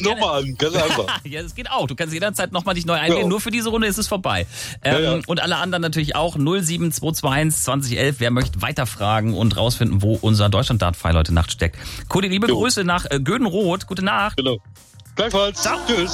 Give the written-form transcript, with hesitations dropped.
nochmal an, ganz einfach. Ja, das geht auch. Du kannst jederzeit nochmal dich neu einwählen. Ja. Nur für diese Runde ist es vorbei. Ja. Und alle anderen natürlich auch. 07221 2011. Wer möchte weiterfragen und rausfinden, wo unser Deutschland-Dart-Pfeil heute Nacht steckt. Cody, liebe Grüße nach Gödenroth. Gute Nacht. Genau. Gleichfalls. Ciao. Tschüss.